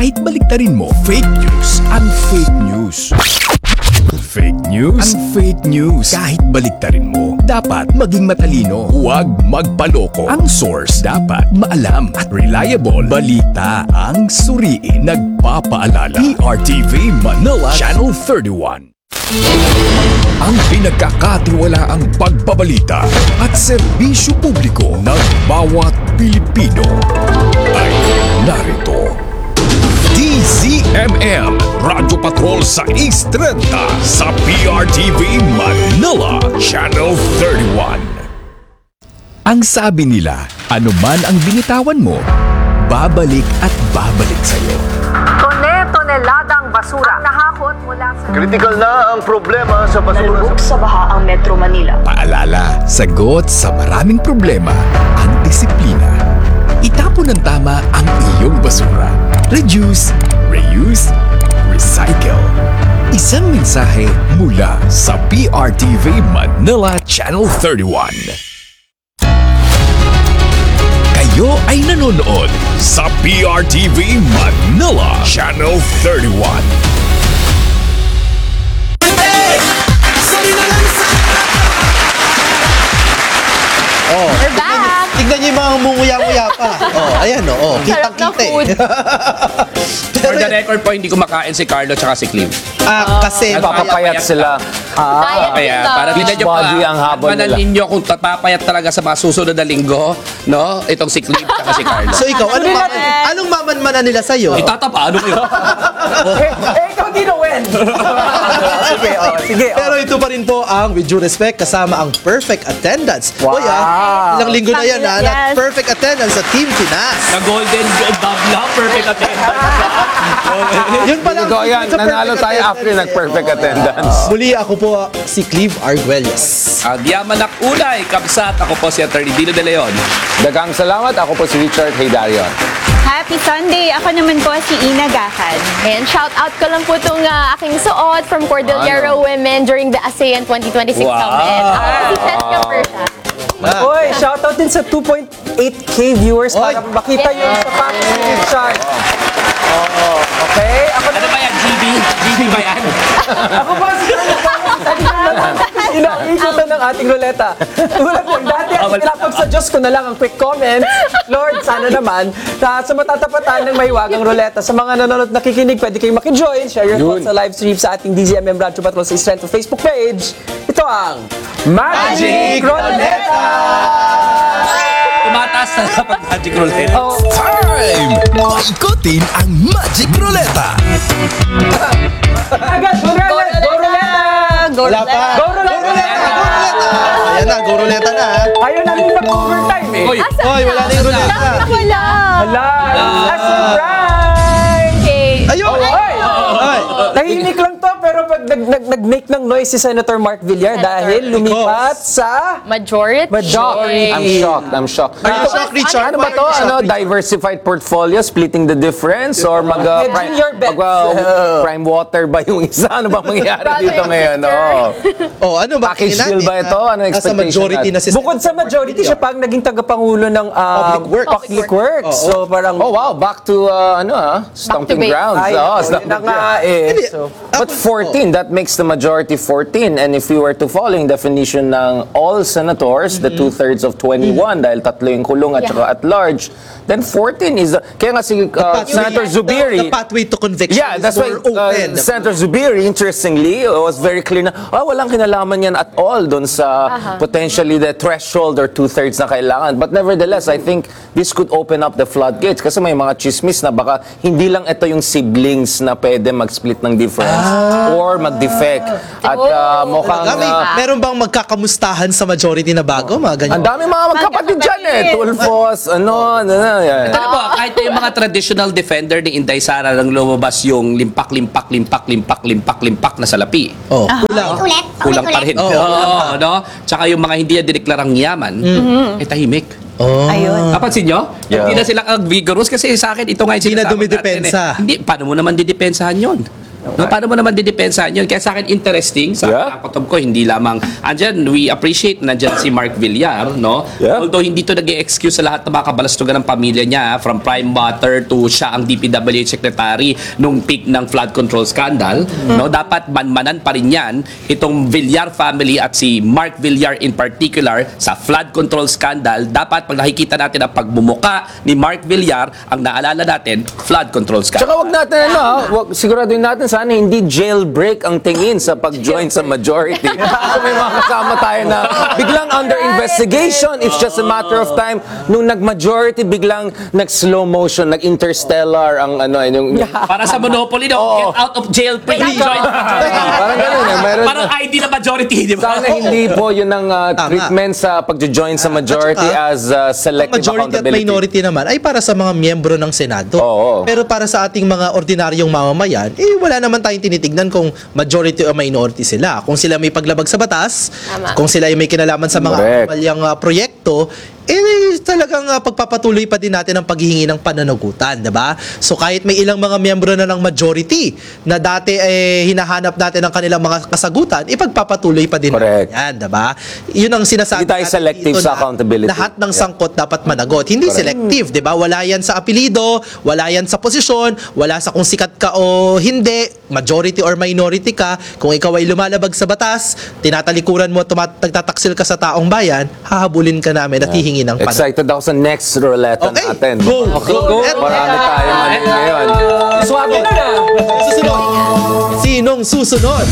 Kahit baliktarin mo, fake news ang fake news. Fake news ang fake news. Kahit baliktarin mo, dapat maging matalino. Huwag magpaloko. Ang source dapat maalam at reliable. Balita ang suriin. Nagpapaalala. PRTV Manila Channel 31. Ang pinagkakatiwalaang pagbabalita at serbisyo publiko ng bawat Pilipino ay narito. DZMM Radyo Patrol sa East 30 sa PRTV Manila Channel 31. Ang sabi nila, anuman ang binitawan mo, babalik at babalik sa'yo. Toneladang basura ang nahakot mula sa... Critical na ang problema sa basura. Nalubog sa baha ang Metro Manila. Paalala, sagot sa maraming problema ang disiplina. Itapon ng tama ang iyong basura. Reduce, reuse, recycle. Isang mensahe mula sa PRTV Manila Channel 31. Kayo ay nanonood sa PRTV Manila Channel 31. We're back! Tignan niyo yung mga munguya-nguya pa. Ayan Sarap na food. For the record po, hindi kumakain si Carlo tsaka si Clem. Kasi Papapayat sila. Kaya, para tingnan nyo body ang habol nila. ninyo kung papayat talaga sa mga susunod na linggo, no? Itong si Clem tsaka si Carlo. So ikaw, anong mamanmanan nila sa'yo? Itatapa, ano kayo? Ikaw din na win! Sige. Pero ito pa rin po ang with due respect kasama ang perfect attendance. Wow. Ilang linggo na yan Yes. na perfect attendance sa Team Tinas. Na Golden Dabla, perfect attendance. Yun pa lang. Ito yan, sa nanalo perfect tayo attendance after nag-perfect attendance. Muli ako po si Cleve Arguelles. Diamanak Ulay, Kabsat. Ako po si Atty. Dino De Leon. Dagang salamat. Ako po si Richard Heydarion. Happy Sunday! Ako naman po si Ina Gahan. And shout out ko lang po itong aking suot from Cordillera Women during the ASEAN 2026 Wow. Summit. Si Seth Capersa. Oy, shoutout din sa 2.8k viewers para makita yung sapatos ni Richard. Okay? Ako Ano ba yan, GB? GB ba yan? Ako ba si inaikutan ng ating ruleta. Tulad ng dati, at pinapag sa Diyos ko na lang ang quick comments. Lord, sana naman, na sa matatapatan ng mahiwagang ruleta. Sa mga nanonood nakikinig, pwede kayong makijoin. Share your thoughts sa live stream sa ating DZMM Radyo Patrol sa East Facebook page. Ito ang Magic Ruleta! Tumataas na kapag Magic Roulette. Time! Paikutin ang Magic Ruleta. Agad, go ruleta! Go ruleta! Wala pa. Go ruleta! Ayan na, go ruleta na. Ayaw namin mag-overtime eh. Oy, Oy, wala na yung ruleta. Wala! Hala! A surprise! Okay. Ayun! Oy! Ay! Tahimik lang to, pero pag nag-make ng noise si Senator Mark Villar dahil lumipat sa Majority. I'm shocked. Are you shocked, Richard? Ano ba to? Diversified portfolio, splitting the difference, or Hedging your bets. prime water ba yung isa? Ano ba mangyayari Brother dito and ngayon? sister. Ano ba? Package deal ba ito? Ano Nasa expectation majority natin? na si Bukod sa majority, siya pang naging tagapangulo ng Public Works. So parang Oh wow, back to stomping base. grounds. Ay, Stomping na nga grounds. eh. So, But 14, that makes the majority 14. And if you were to follow yung definition ng all senators, the 2/3 of 21, dahil tatlo yung kulong at saka at large, then 14 is the... Kaya nga si Senator Zubiri... The pathway to conviction Yeah, that's why is more open. Senator Zubiri, interestingly, was very clear na walang kinalaman yan at all doon sa potentially the threshold or 2/3 na kailangan. But nevertheless, I think this could open up the floodgates kasi may mga chismis na baka hindi lang ito yung siblings na pwede mag-split ng difference or mag-defect. At mukhang... Meron bang magkakamustahan sa majority na bago? Mga ganyan. ang dami mga magkapatid dyan eh. Tulfos, yan. Ito na po, kahit yung mga traditional defender ni Inday Sara nang lumabas yung limpak na salapi. Kulang pa rin. Oo, no? Tsaka yung mga hindi na dineklarang yaman, tahimik. Ayun. Napansin nyo? Hindi na sila vigorous kasi sa akin ito nga yung Hindi na sinasabi dumidepensa. natin eh. Hindi, paano mo naman didepensahan yun? No, paano mo naman didepensahan yun? Kaya sa akin, interesting. Sa pagkakataon ko, hindi lamang, andyan, we appreciate nandyan si Mark Villar, no? Yeah. Although hindi to nag-excuse sa lahat ng mga kabalastugan ng pamilya niya, from prime butter to siya ang DPWH secretary nung peak ng flood control scandal, no? Dapat manmanan pa rin yan, itong Villar family at si Mark Villar in particular sa flood control scandal. Dapat pag nakikita natin ang pagbumuka ni Mark Villar, ang naalala natin, flood control scandal. Tsaka wag natin, siguraduhin natin sana hindi jailbreak ang tingin sa pag-join sa majority. Kasi may mga kasama tayo na biglang under investigation. It's just a matter of time. Nung nag-majority, biglang nag-slow motion, nag-interstellar ang yung Para sa Monopoly, no? Get out of jail, please. Join. parang ganun eh. Meron Parang ID na majority, di ba? sana hindi po yun ang treatment sa pag-join sa majority as selective Majority at accountability. minority naman ay para sa mga miyembro ng Senado. Oo. Pero para sa ating mga ordinaryong mamamayan, wala naman tayong tinitignan kung majority o minority sila. Kung sila may paglabag sa batas, kung sila ay may kinalaman sa mga Correct. anomalyang proyekto, talagang pagpapatuloy pa din natin ang paghihingi ng pananagutan, diba? So kahit may ilang mga miyembro na ng majority na dati hinahanap natin ang kanilang mga kasagutan, ipagpapatuloy pa din Correct. natin yan, diba? Yun ang sinasabi Hindi tayo natin selective dito sa na accountability. lahat ng sangkot dapat managot. Hindi selective, 'di ba? Wala 'yan sa apelyido, wala 'yan sa posisyon, wala sa kung sikat ka o hindi, majority or minority ka. Kung ikaw ay lumalabag sa batas, tinatalikuran mo, nagtataksil ka sa taong bayan, hahabulin ka namin at hihingi ng pananagutan. Excited ako sa next roulette Okay, natin. go. Go. Marami tayong ngayon. Swerte na na. Susunod. Sinong susunod?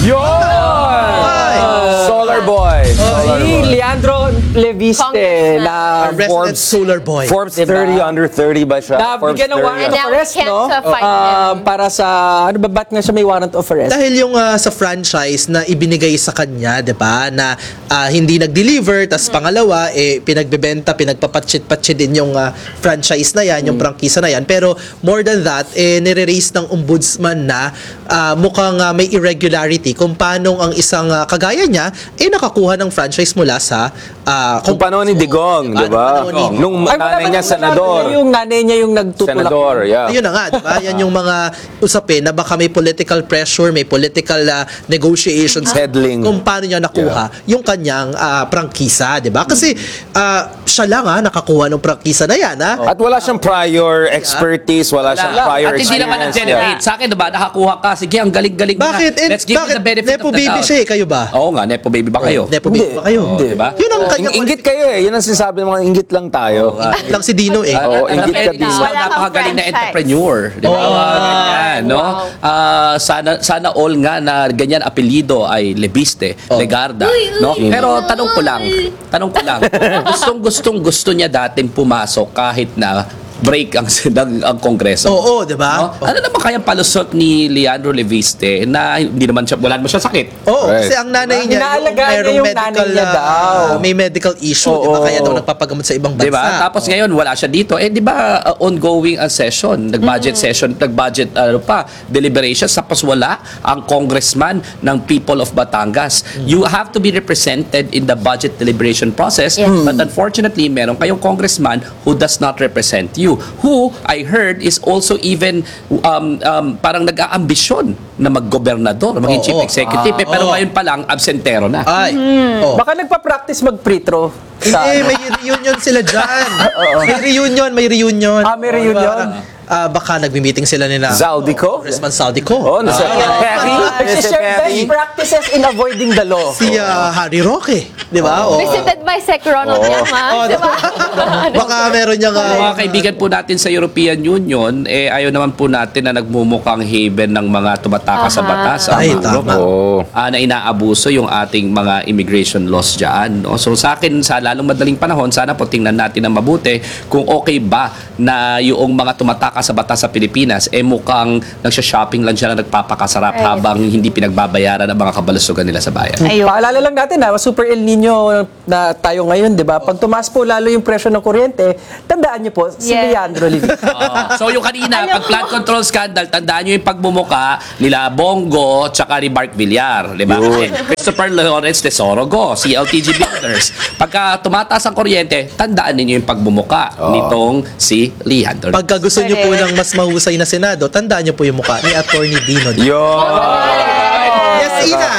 Ay, Solar Boy. Si Leandro Leviste Congressman. na a resident solar boy. Forbes 30, under 30 ba siya? Forbes bigyan ng warrant And of now arrest, we can't no? fight him. Para sa, ba't nga siya may warrant of arrest? Dahil yung sa franchise na ibinigay sa kanya, 'di ba, na hindi nag-deliver, tas pangalawa pinagbebenta, pinagpapatsit-patsit din yung franchise na 'yan, yung prangkisa na 'yan. Pero more than that, nire-raise ng ombudsman na mukhang may irregularity kung paano ang isang kagaya niya nakakuha ng franchise mula sa Kung panahon ni Digong, di ba? Panahon ni- Nung Ay, nanay niya, wala ba senador. Yung nanay niya yung nagtutulak. Senador, yeah. Ayun na nga, diba? Yan yung mga usapin na baka may political pressure, may political negotiations Settling. kung paano niya nakuha yung kanyang prangkisa, diba? Kasi siya lang nakakuha ng prangkisa na yan, At wala siyang prior expertise, wala siyang prior At hindi naman experience. nag-generate. Sa akin, diba, nakakuha ka. Sige, ang galing-galing mo na. Bakit? Let's give you the benefit Nepo of the baby doubt. siya kayo ba? Oo nga, Nepo baby ba kayo? Nepo baby ba kayo? Hindi. Diba? Yun ang kanya. Inggit kayo eh. Yun ang sinasabi ng mga inggit lang tayo. lang si Dino Oo, inggit ka din. Wala kang Napakagaling na franchise. entrepreneur. Di ba? Ganyan, no? Sana all nga na ganyan apelyido ay Leviste, Legarda, no? Pero tanong ko lang, gusto niya dating pumasok kahit na break ang Kongreso. Oo, di ba? No? Ano naman kayang palusot ni Leandro Leviste na hindi naman siya, wala naman siya sakit? Oo, Right. kasi ang nanay niya, Inaalagaan niya yung nanay niya daw. may medical issue, di ba? Kaya daw nagpapagamot sa ibang bansa. Di ba? Tapos ngayon wala siya dito. Di ba ongoing ang session, nag-budget session, nag-budget deliberations, tapos wala ang congressman ng people of Batangas. You have to be represented in the budget deliberation process, but unfortunately, meron kayong congressman who does not represent you, who I heard is also even parang nag-aambisyon na mag-gobernador, maging chief executive, pero ngayon pa lang absentero na. Ay. Baka nagpa-practice mag-pre-throw. May reunion sila dyan. May reunion. May reunion. Baka nagmi-meeting sila nila. Zaldico? Congressman Zaldico. Oh, nasa Perry? Nag-share best practices in avoiding the law. Si Harry Roque. Di ba? Visited by Sec Ronald Llamas, di ba? Baka meron niyang... Mga kaibigan po natin sa European Union, ayaw naman po natin na nagmumukhang haven ng mga tumatakas sa batas. Ay, Ang mga tama. grupo, na inaabuso yung ating mga immigration laws dyan. No? So sa akin, sa lalong madaling panahon, sana po tingnan natin ng mabuti kung okay ba na yung mga tumatakas sa batas sa Pilipinas, mukhang nagsha-shopping lang siya na nagpapakasarap habang hindi pinagbabayaran ang mga kabalusugan nila sa bayan. Paalala lang natin super El Nino na tayo ngayon, di ba? Pag tumaas po lalo yung presyo ng kuryente, tandaan niyo po, si Leandro Leviste. So yung kanina, pag flood control scandal, tandaan nyo yung pagbumuka nila Bongo tsaka ni Mark Villar. Di ba? Kasi Christopher Lawrence Tesoro, go. CLTG Builders. Pagka tumataas ang kuryente, tandaan ninyo yung pagbumuka nitong si Leandro. Pagka gusto nyo po ng mas mahusay na Senado, tandaan nyo po yung mukha ni Attorney Dino. Yes, Ina!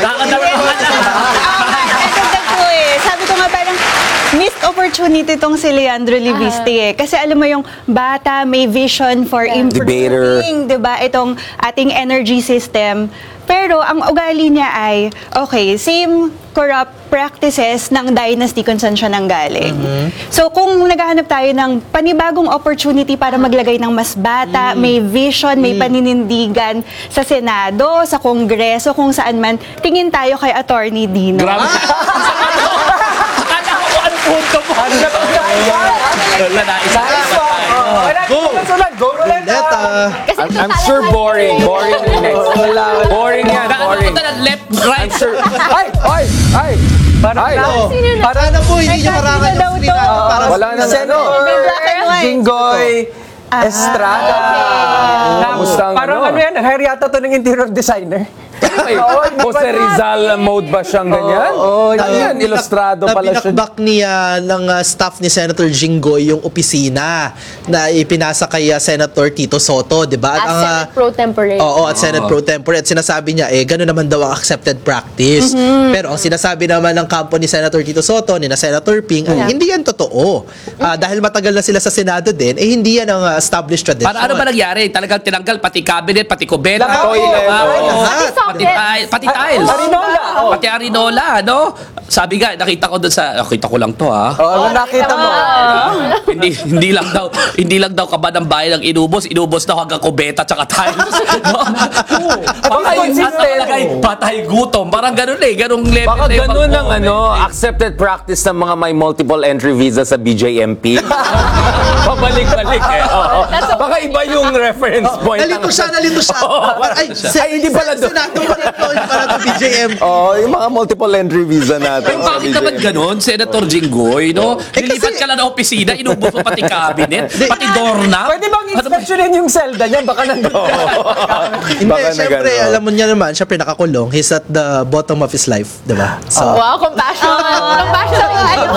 Dagdag po sabi ko nga parang missed opportunity tong si Leandro Libiste Kasi alam mo yung bata, may vision for improving, diba, itong ating energy system. Pero ang ugali niya ay, okay, same corrupt practices ng dynasty kung saan siya nanggaling. So kung naghahanap tayo ng panibagong opportunity para maglagay ng mas bata, may vision, may paninindigan sa Senado, sa Kongreso, kung saan man, tingin tayo kay Attorney Dino. Grabe. Akala ko ang punto mo. Wala na, isa. Go, Roleta! I'm sure boring. Boring yung next. Boring yan, boring. Left, right. I'm sure. Ay! Sana po, hindi nyo harangan yung salita. Wala na Jinggoy Estrada. Kamusta ang Parang ano yan, hire yata to ng interior designer. Jose Rizal mode ba siyang ganyan? Yan, ilustrado pala siya. Pinakbak niya ng staff ni Senator Jinggoy yung opisina na ipinasa kay Senator Tito Soto, di ba? At Senate Pro Tempore. Oo, at Senate Pro Tempore. At sinasabi niya, gano'n naman daw ang accepted practice. Pero ang sinasabi naman ng kampo ni Senator Tito Soto, ni na Senator Ping, ay hindi yan totoo. Dahil matagal na sila sa Senado din, hindi yan ang established tradition. Para ano ba nangyari? Talagang tinanggal pati cabinet, pati kubeta, pati tiles. Arinola. Pati Arinola, no? Sabi nga, nakita ko doon nakita ko lang to, ha? Ano nakita mo? hindi lang daw kaba ng bayan ang inubos daw hanggang kubeta tsaka tiles. No? Patay gutom. Parang ganun ganung level. Baka ganun ang accepted practice ng mga may multiple entry visa sa BJMP. Pabalik-balik Baka iba yung reference point. Nalito siya. Ay, hindi pala doon. Para sa BJM. Yung mga multiple entry visa natin. Pero bakit naman ganun, Senator Jinggoy, no? Lilipat ka lang na opisina, inubos mo pati cabinet, pati doorknob. Pwede bang inspectionin yung selda niya? Baka nandun. Hindi, syempre, alam mo niya naman, syempre nakakulong. He's at the bottom of his life, di ba? So, Wow, compassion. Compassion.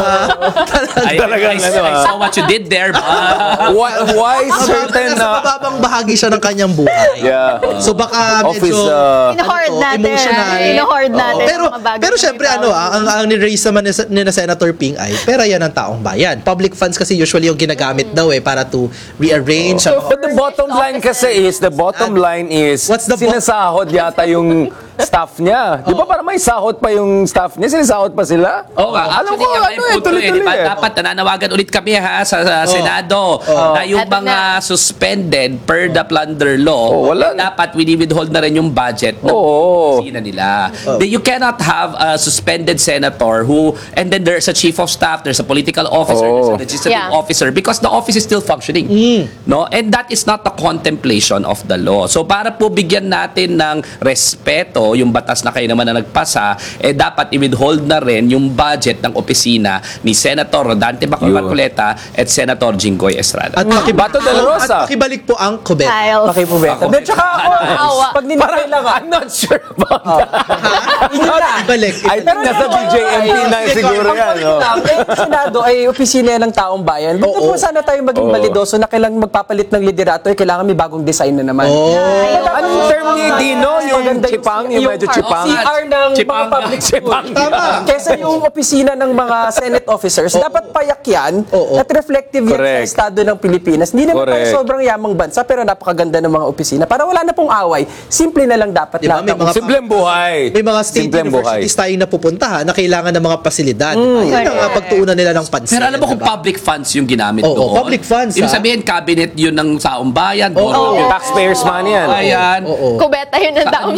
I saw what you did there. Why certain nasa mababang bahagi siya ng kanyang buhay. Yeah. So baka Office, medyo Ino-hoard natin. emotional. Ino-hoard natin. Pero syempre ang ni-raise naman ni na Senator Ping ay pera yan ng taong bayan. Public funds kasi usually yung ginagamit daw para to rearrange. But the bottom line is What's the sinasahod yata yung staff niya. Di ba parang may sahod pa yung staff niya? Sinasahod pa sila? Oo nga. Alam ko, tuloy-tuloy Dapat nananawagan ulit kami sa Senado na yung mga suspended per the plunder law, dapat wini-withhold na rin yung budget ng opisina nila. You cannot have a suspended senator and then there's a chief of staff, there's a political officer, there's a legislative officer because the office is still functioning. No? And that is not the contemplation of the law. So para po bigyan natin ng respeto yung batas na kayo naman na nagpasa, dapat i-withhold na rin yung budget ng opisina ni Senator Dante Marcoleta at Senator Jinggoy Estrada. At Bato de la Rosa. At pakibalik po ang kubet. Pakipubeta. Then tsaka pag ninipay lang I'm not sure about that. Ibalik. I think nasa BJMP na siguro yan. Ang Senado ay opisina ng taong bayan. Ba't po sana tayo maging balidoso na kailangan magpapalit ng liderato kailangan may bagong design na naman. Anong term ni Dino? Yung chipang? Yung medyo chipang? CR ng mga public school. Kesa yung opisina ng mga Senate officers, dapat payak yan at reflective yan sa estado ng Pilipinas. Hindi naman tayo sobrang yamang bansa pero napakaganda ng mga opisina. Para wala na pong away, simple na lang dapat Diba, lang. Simpleng buhay. May mga state universities tayong napupuntahan na kailangan ng mga pasilidad. Yan ang pagtuunan nila ng pansin. Pero alam mo kung public funds yung ginamit doon? Public funds. Ibig sabihin, cabinet yun ng taong bayan. Taxpayers money yan. Ayan. Kubeta yun ng taong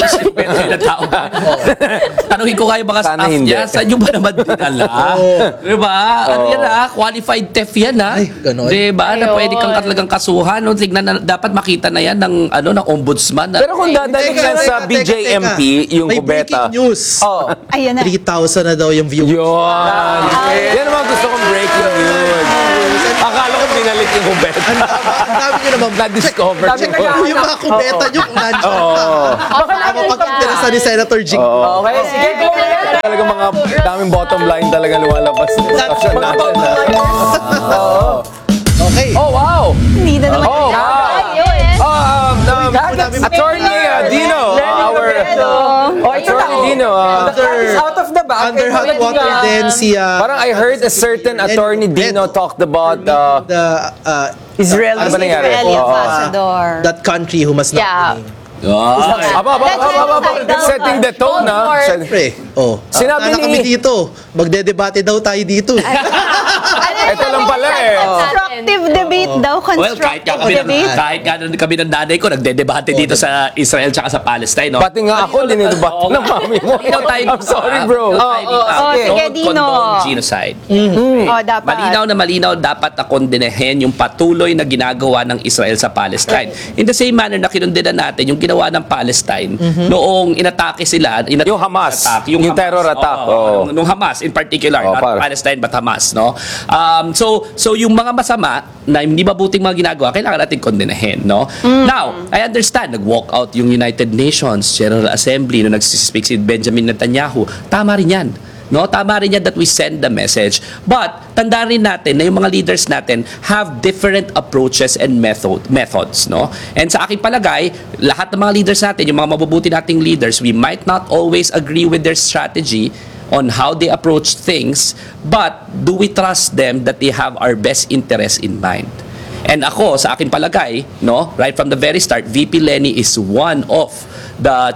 Tanungin ko kayo mga Sana staff hindi. niya, saan yung ba naman dinala? Diba? Ano yan qualified theft yan Ay, ganon. Diba? Na pwede kang talagang kasuhan. No? Tignan na, dapat makita na yan ng, ng ombudsman. Pero kung dadaling yan sa BJMP, yung may kubeta. breaking news. Ayan na. 3,000 na daw yung views. Yun. Yan naman gusto kong breaking news. Akala ko binalik yung kubeta. Ang dami nyo naman. Na-discover. Check nyo po yung mga kubeta nyo kung nandiyan pa. Baka pag-interesa ni Senator Jing. Okay, sige, go ahead. Talaga mga daming bottom line talaga lumalabas. Discussion natin. Okay. Oh, wow! Hindi na naman. Oh, wow! Attorney Dino, our Attorney Dino. It's out of the bag. Under hot water din si... Parang I heard a certain Attorney Dino talked about the Israeli Ano ba nangyari? ambassador. that country who must not Yeah. be named. setting the tone na. Siyempre. Oh. Sinabi Sana kami ni- dito. Magdedebate daw tayo dito. Ito lang pala eh. Constructive debate daw. Well, kahit Constructive debate. kami ng nanay ko, nagdedebate dito sa Israel tsaka sa Palestine, no? Pati nga ako, dinidebate ng mami mo. I'm sorry, bro. sige, Don't Dino. condone genocide. Oh, dapat. Malinaw na dapat yung patuloy na ginagawa ng Israel sa Palestine. In the same manner na kinundinan natin yung ginawa ng Palestine noong inatake sila. Yung Hamas. Yung Hamas. terror attack. Nung Hamas in particular, not Palestine but Hamas, no? So yung mga masama na hindi mabuting mga ginagawa, kailangan natin kondenahin, no? Now, I understand, nag-walk out yung United Nations General Assembly nung nagsispeak si Benjamin Netanyahu. Tama rin yan. No, tama rin yan that we send the message. But tandaan rin natin na yung mga leaders natin have different approaches and methods, no? And sa aking palagay, lahat ng mga leaders natin, yung mga mabubuti nating leaders, we might not always agree with their strategy on how they approach things, but do we trust them that they have our best interest in mind? And ako, sa akin palagay, no, right from the very start, VP Lenny is one of the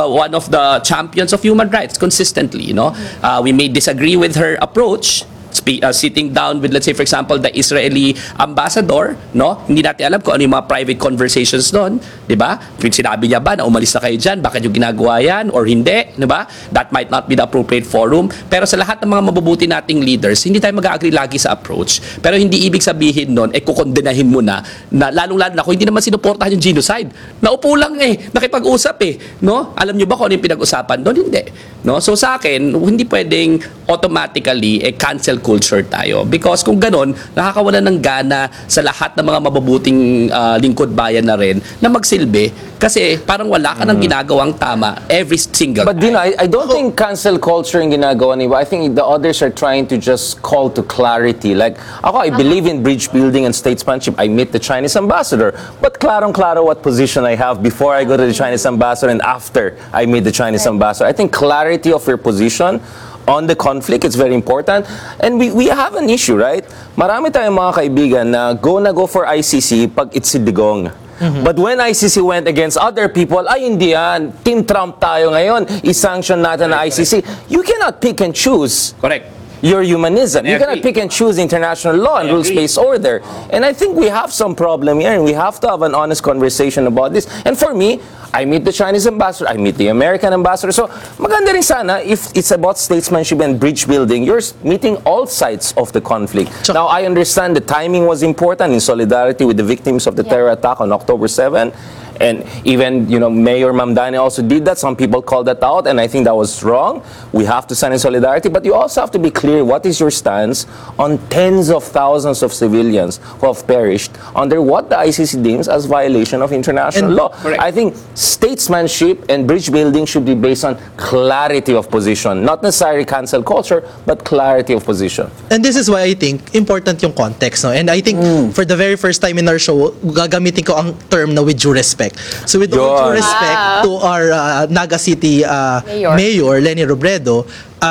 champions of human rights consistently, no? We may disagree with her approach, sitting down with, let's say, for example, the Israeli ambassador, no? Hindi natin alam kung ano yung mga private conversations doon, di ba? Sinabi niya ba na umalis na kayo dyan, bakit yung ginagawa yan, or hindi, di ba? That might not be the appropriate forum. Pero sa lahat ng mga mabubuti nating leaders, hindi tayo mag-agree lagi sa approach. Pero hindi ibig sabihin nun, kukondenahin mo na lalong-lalo na kung hindi naman sinuportahan yung genocide. Naupo lang nakipag-usap no? Alam niyo ba kung ano yung pinag-usapan doon? Hindi. No? So sa akin, hindi pwedeng automatically cancel culture tayo. Because kung ganun, nakakawalan ng gana sa lahat ng mga mabubuting lingkod bayan na rin na magsilbi kasi parang wala ka nang ginagawang tama every single But Dino, I don't think cancel culture yung ginagawa niya. I think the others are trying to just call to clarity. Like, ako, I believe in bridge building and statesmanship. I meet the Chinese ambassador. But klarong-klaro what position I have before I go to the Chinese ambassador and after I meet the Chinese ambassador. I think clarity of your position on the conflict, it's very important. And we have an issue, right? Marami tayong mga kaibigan na go for ICC pag it's si Digong. But when ICC went against other people, ay hindi yan, Team Trump tayo ngayon, i-sanction natin na ICC. You cannot pick and choose. Correct. Your humanism. You cannot pick and choose international law and rules-based order. And I think we have some problem here and we have to have an honest conversation about this. And for me, I meet the Chinese ambassador, I meet the American ambassador. So maganda rin sana if it's about statesmanship and bridge building, you're meeting all sides of the conflict. Now, I understand the timing was important in solidarity with the victims of the terror attack on October 7. And even, Mayor Mamdani also did that. Some people called that out, and I think that was wrong. We have to stand in solidarity, but you also have to be clear what is your stance on tens of thousands of civilians who have perished under what the ICC deems as violation of international law. Correct. I think statesmanship and bridge building should be based on clarity of position, not necessarily cancel culture, but clarity of position. And this is why I think important yung context, no? And I think for the very first time in our show, gagamitin ko ang term na with due respect. So with all due respect to our Naga City Mayor Lenny Robredo,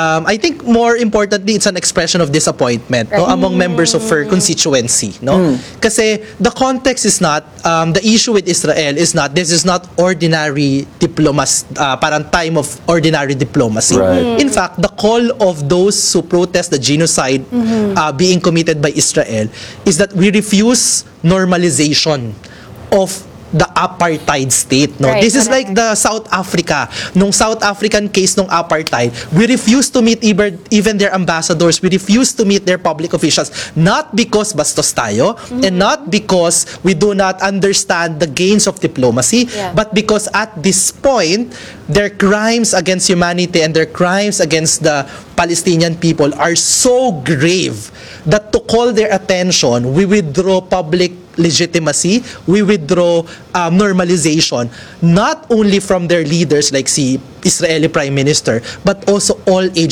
I think more importantly, it's an expression of disappointment among members of her constituency. Kasi the context is not, the issue with Israel is not, this is not ordinary diplomacy, parang time of ordinary diplomacy. Right. In fact, the call of those who protest the genocide being committed by Israel is that we refuse normalization of the apartheid state, no? Right, This is correct. like the South Africa. Nung South African case nung apartheid, we refuse to meet even their ambassadors, we refuse to meet their public officials, not because bastos tayo, and not because we do not understand the gains of diplomacy, Yeah. but because at this point, their crimes against humanity and their crimes against the Palestinian people are so grave that to call their attention, we withdraw public legitimacy, we withdraw normalization, not only from their leaders like si Israeli Prime Minister, but also all